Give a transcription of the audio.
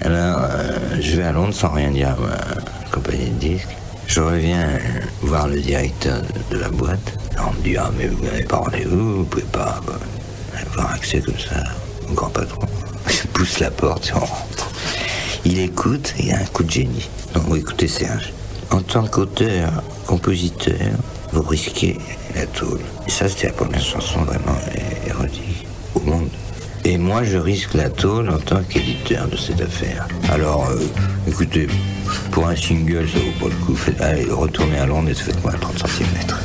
Alors, je vais à Londres sans rien dire à ma compagnie de disques. Je reviens voir le directeur de la boîte. Alors, on me dit, ah, mais vous n'avez pas rendez-vous, vous pouvez pas avoir accès comme ça au grand patron. Je pousse la porte et on rentre. Il écoute, il a un coup de génie. Non, écoutez Serge, en tant qu'auteur, compositeur, vous risquez la tôle. Et ça, c'était la première chanson vraiment érotique au monde. Et moi, je risque la tôle en tant qu'éditeur de cette affaire. Alors, écoutez, pour un single, ça vaut pas le coup. Allez, retournez à Londres et faites-moi 30 cm.